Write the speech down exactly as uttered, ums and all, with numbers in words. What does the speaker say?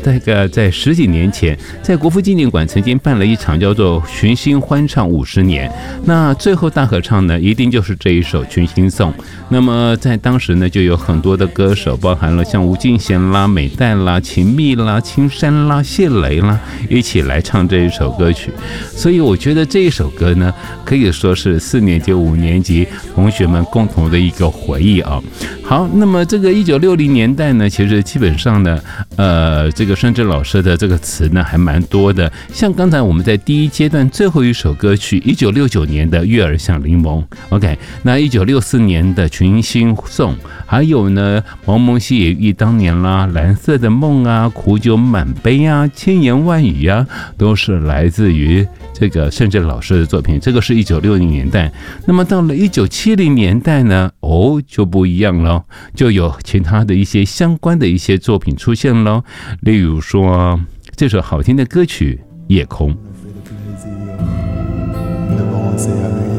大概在十几年前，在国父纪念馆曾经办了一场叫做《群星欢唱五十年》，那最后大合唱呢，一定就是这一首《群星颂》。那么在当时呢，就有很多的歌手，包含了像吴敬贤啦、美代啦、秦蜜啦、青山啦、谢雷啦，一起来唱这一首歌曲。所以我觉得这一首歌呢，可以说是四年级、五年级同学们共同的一个回忆啊。好，那么这个一九六零年代呢，其实基本上呢，呃，这个顺治老师的这个词呢还蛮多的。像刚才我们在第一阶段最后一首歌曲，一九六九年的《月儿响柠檬》，OK， 那一九六四年的《群星颂》，还有呢，蒙蒙细野忆当年啦，《蓝色的梦》啊，《苦酒满杯》啊，《千言万语》啊，都是来自于这个顺治老师的作品。这个是一九六零年代。那么到了一九七零年代呢，哦，就不一样了，就有其他的一些相关的一些作品出现了，例如说这首好听的歌曲《夜空》。